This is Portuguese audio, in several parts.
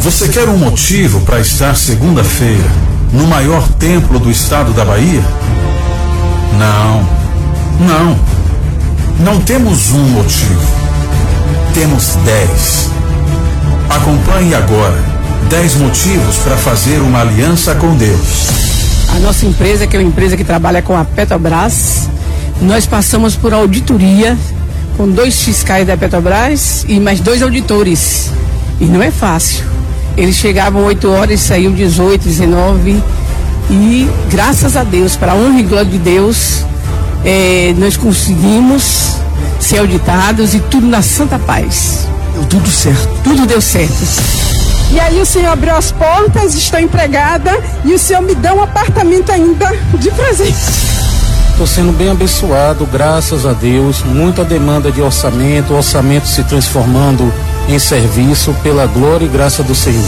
Você quer um motivo para estar segunda-feira no maior templo do estado da Bahia? Não temos um motivo. Temos 10. Acompanhe agora 10 motivos para fazer uma aliança com Deus. A nossa empresa, que é uma empresa que trabalha com a Petrobras, nós passamos por auditoria com 2 fiscais da Petrobras e mais 2 auditores. E não é fácil. Eles chegavam 8 horas e saíam 18, 19. E graças a Deus, para a honra e glória de Deus, nós conseguimos ser auditados e tudo na santa paz. Deu tudo certo. Tudo deu certo. E aí o senhor abriu as portas, estou empregada e o senhor me dá um apartamento ainda de presente. Estou sendo bem abençoado, graças a Deus. Muita demanda de orçamento, o orçamento se transformando em serviço pela glória e graça do Senhor.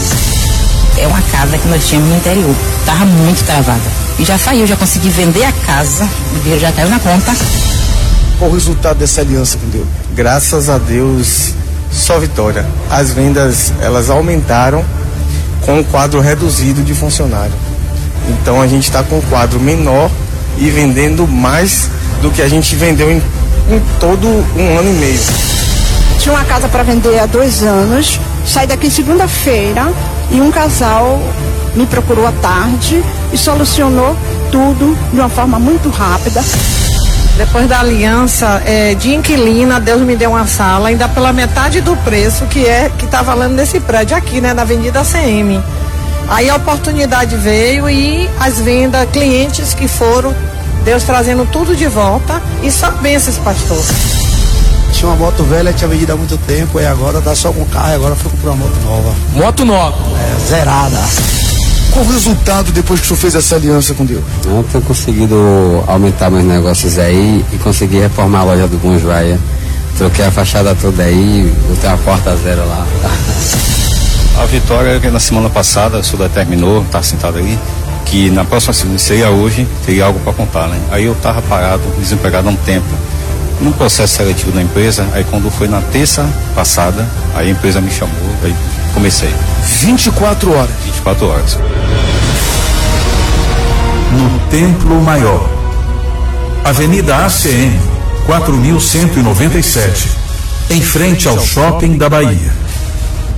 É uma casa que nós tínhamos no interior, estava muito travada. E já saiu, já consegui vender a casa, o dinheiro já caiu na conta. Qual o resultado dessa aliança com Deus? Graças a Deus, só vitória. As vendas, elas aumentaram com um quadro reduzido de funcionário. Então a gente está com um quadro menor e vendendo mais do que a gente vendeu em todo um ano e meio. Tinha uma casa para vender há 2 anos, saí daqui segunda-feira e um casal me procurou à tarde e solucionou tudo de uma forma muito rápida. Depois da aliança de inquilina, Deus me deu uma sala, ainda pela metade do preço que tá valendo nesse prédio aqui, né, na Avenida CM. Aí a oportunidade veio e as vendas, clientes que foram, Deus trazendo tudo de volta e só bênçãos, pastor. Tinha uma moto velha, tinha vendido há muito tempo e agora tá só com carro e agora foi comprar uma moto nova. Moto nova? Zerada. Qual o resultado depois que o senhor fez essa aliança com Deus? Eu tenho conseguido aumentar meus negócios aí e consegui reformar a loja do Bom Joia. Troquei a fachada toda aí, botei uma porta zero lá. A vitória que na semana passada o senhor determinou, tá sentado aí, que na próxima segunda, seria hoje, teria algo para contar, né? Aí eu tava parado, desempregado há um tempo, num processo seletivo da empresa. Aí quando foi na terça passada, aí a empresa me chamou, aí comecei. 24 horas. 24 horas. No Templo Maior, Avenida ACM, 4197, em frente ao Shopping da Bahia.